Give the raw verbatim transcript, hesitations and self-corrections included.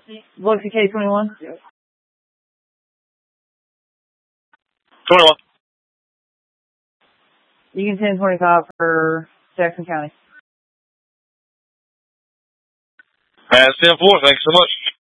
Biloxi K twenty-one. twenty-one. Egan ten twenty-five for Jackson County. Pass ten four. Thanks so much.